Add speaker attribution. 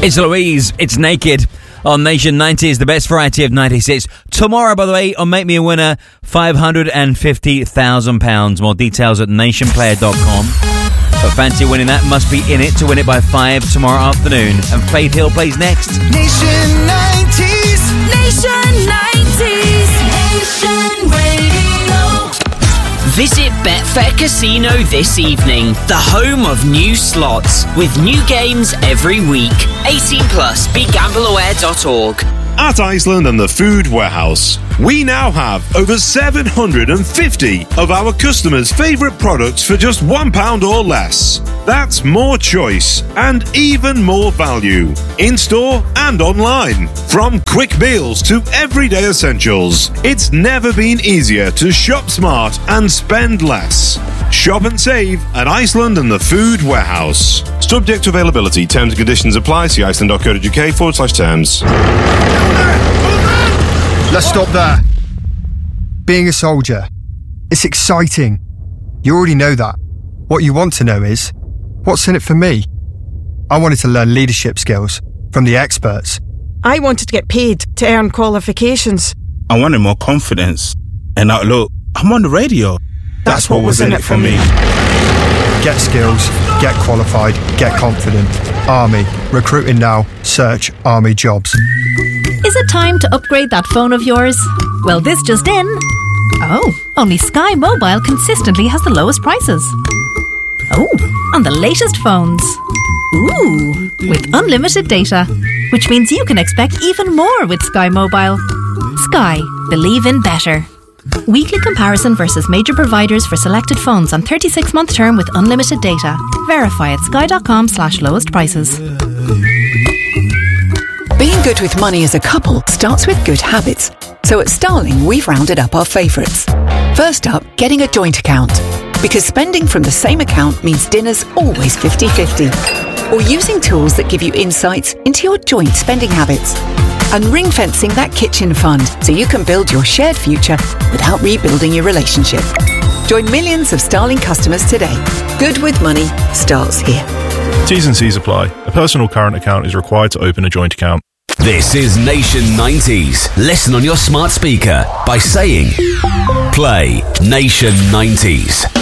Speaker 1: It's Louise, it's Naked on Nation 90s, the best variety of 96. Tomorrow, by the way, on Make Me a Winner, £550,000. More details at nationplayer.com. But fancy winning that? Must be in it to win it by 5 tomorrow afternoon. And Faith Hill plays next.
Speaker 2: Nation 90s. Nation 90s. Nation Radio.
Speaker 3: Visit Betfair Casino this evening, the home of new slots, with new games every week. 18 plus, begambleaware.org.
Speaker 4: At Iceland and the Food Warehouse, we now have over 750 of our customers' favourite products for just £1 or less. That's more choice and even more value, in-store and online. From quick meals to everyday essentials, it's never been easier to shop smart and spend less. Shop and save at Iceland and the Food Warehouse. Subject to availability. Terms and conditions apply. See iceland.co.uk/terms.
Speaker 5: Let's stop there. Being a soldier, it's exciting. You already know that. What you want to know is, what's in it for me? I wanted to learn leadership skills from the experts.
Speaker 6: I wanted to get paid to earn qualifications.
Speaker 7: I wanted more confidence. And now look, I'm on the radio. That's what was in it for me.
Speaker 5: Get skills, get qualified, get confident. Army. Recruiting now. Search Army jobs.
Speaker 8: Is it time to upgrade that phone of yours? Well, this just in. Oh, only Sky Mobile consistently has the lowest prices. Oh, on the latest phones. Ooh, with unlimited data. Which means you can expect even more with Sky Mobile. Sky. Believe in better. Weekly comparison versus major providers for selected phones on 36-month term with unlimited data. Verify at sky.com/lowest prices.
Speaker 9: Being good with money as a couple starts with good habits. So at Starling, we've rounded up our favourites. First up, getting a joint account. Because spending from the same account means dinner's always 50-50. Or using tools that give you insights into your joint spending habits. And ring-fencing that kitchen fund so you can build your shared future without rebuilding your relationship. Join millions of Starling customers today. Good with money starts here.
Speaker 10: T's and C's apply. A personal current account is required to open a joint account.
Speaker 11: This is Nation 90s. Listen on your smart speaker by saying, play Nation 90s.